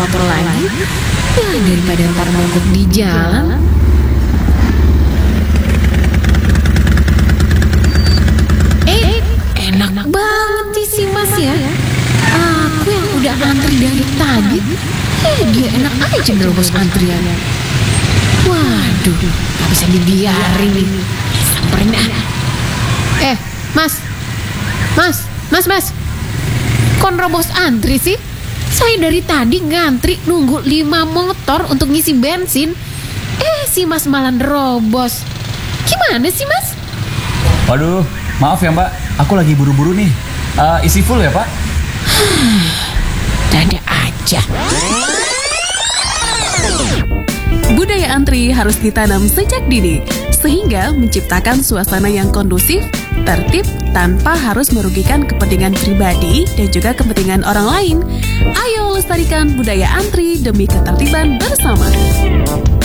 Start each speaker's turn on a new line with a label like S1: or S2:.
S1: motor lagi. Ya, daripada ntar mogok di jalan. Enak banget sih Mas ya. Aku yang udah antri dari tadi, dia enak aja nerobos antriannya. Waduh, gak bisa dibiarin nih. Samperin ah. Mas. Kok nerobos antri sih? Saya dari tadi ngantri nunggu 5 motor untuk ngisi bensin. Si Mas malah nerobos. Gimana sih Mas?
S2: Waduh, maaf ya Mbak, aku lagi buru-buru nih. Isi full ya Pak?
S1: Dada aja.
S3: Budaya antri harus ditanam sejak dini, sehingga menciptakan suasana yang kondusif, tertib, tanpa harus merugikan kepentingan pribadi dan juga kepentingan orang lain. Ayo lestarikan budaya antri demi ketertiban bersama.